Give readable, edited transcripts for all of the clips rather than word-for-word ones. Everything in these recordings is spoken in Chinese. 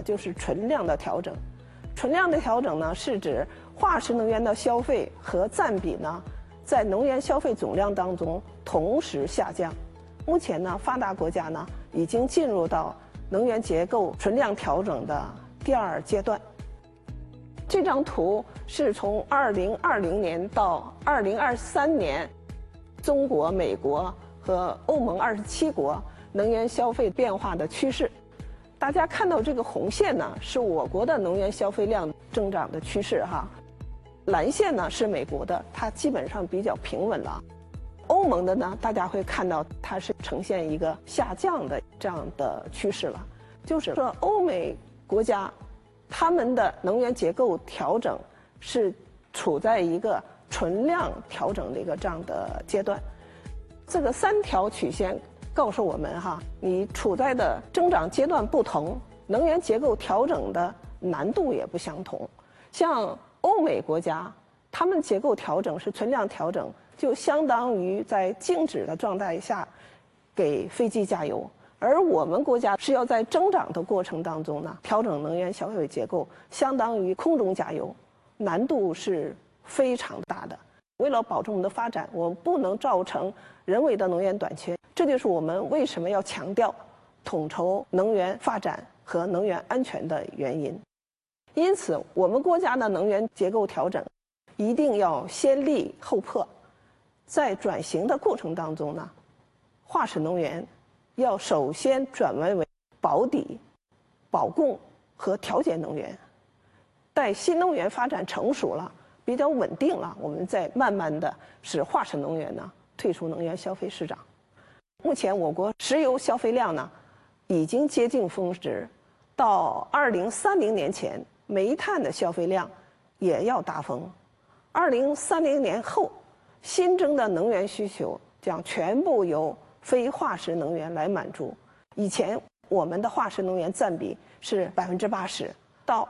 就是存量的调整。存量的调整呢，是指化石能源的消费和占比呢，在能源消费总量当中同时下降。目前呢，发达国家呢已经进入到能源结构存量调整的第2阶段。这张图是从2020年到2023年，中国、美国和欧盟27国能源消费变化的趋势。大家看到这个红线呢，是我国的能源消费量增长的趋势哈。蓝线呢是美国的，它基本上比较平稳了。欧盟的呢，大家会看到它是呈现一个下降的这样的趋势了。就是说，欧美国家他们的能源结构调整是处在一个存量调整的一个这样的阶段。这个3条曲线告诉我们哈，你处在的增长阶段不同，能源结构调整的难度也不相同。像欧美国家，他们结构调整是存量调整，就相当于在静止的状态下给飞机加油。而我们国家是要在增长的过程当中呢，调整能源消费结构，相当于空中加油，难度是非常大的。为了保证我们的发展，我们不能造成人为的能源短缺，这就是我们为什么要强调统筹能源发展和能源安全的原因。因此，我们国家的能源结构调整一定要先立后破。在转型的过程当中呢，化石能源要首先转为保底、保供和调节能源。待新能源发展成熟了，比较稳定了，我们再慢慢的使化石能源呢退出能源消费市场。目前我国石油消费量呢已经接近峰值，到2030年前，煤炭的消费量也要达峰。2030年后，新增的能源需求将全部由非化石能源来满足。以前我们的化石能源占比是80%，到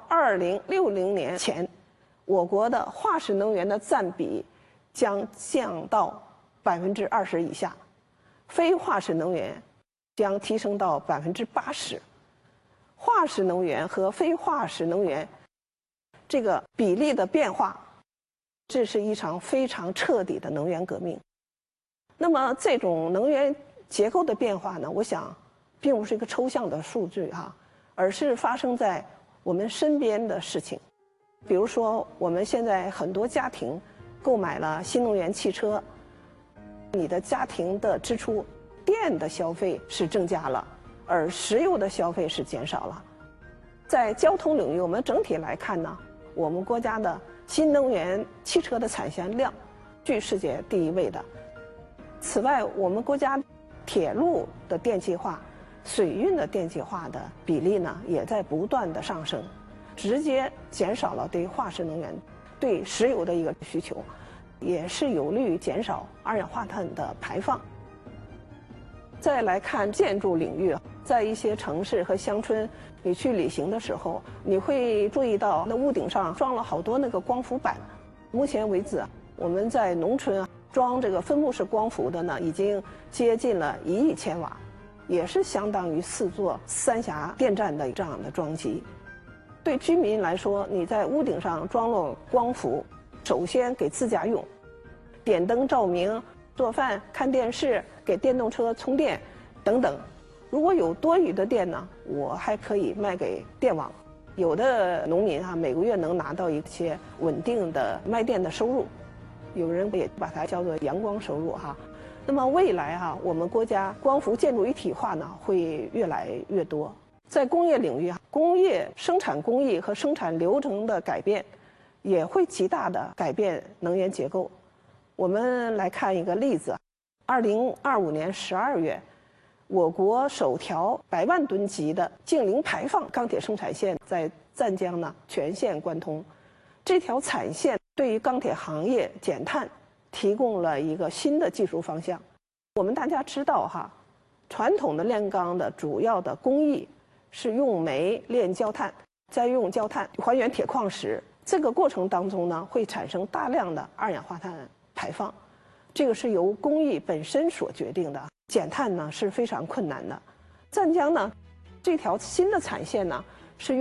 2060年前，我国的化石能源的占比将降到20%以下，非化石能源将提升到80%。化石能源和非化石能源这个比例的变化，这是一场非常彻底的能源革命。那么这种能源结构的变化呢，我想并不是一个抽象的数据哈，而是发生在我们身边的事情。比如说，我们现在很多家庭购买了新能源汽车，你的家庭的支出，电的消费是增加了，而石油的消费是减少了。在交通领域，我们整体来看呢，我们国家的新能源汽车的产线量居世界第1位的。此外，我们国家铁路的电气化、水运的电气化的比例呢，也在不断的上升，直接减少了对化石能源、对石油的一个需求，也是有利于减少二氧化碳的排放。再来看建筑领域，在一些城市和乡村，你去旅行的时候，你会注意到那屋顶上装了好多那个光伏板。目前为止，我们在农村装这个分布式光伏的呢，已经接近了1亿千瓦，也是相当于4座三峡电站的这样的装机。对居民来说，你在屋顶上装了光伏，首先给自家用，点灯照明、做饭、看电视、给电动车充电等等。如果有多余的电呢，我还可以卖给电网。有的农民每个月能拿到一些稳定的卖电的收入，有人也把它叫做阳光收入哈。那么未来我们国家光伏建筑一体化呢会越来越多。在工业领域，工业生产工艺和生产流程的改变，也会极大的改变能源结构。我们来看一个例子，2025年12月，我国首条100万吨级的净零排放钢铁生产线在湛江呢全线贯通。这条产线对于钢铁行业减碳提供了一个新的技术方向。我们大家知道传统的炼钢的主要的工艺是用煤炼焦炭，再用焦炭还原铁矿石。这个过程当中呢，会产生大量的二氧化碳排放，这个是由工艺本身所决定的。减碳呢是非常困难的。湛江呢，这条新的产线呢，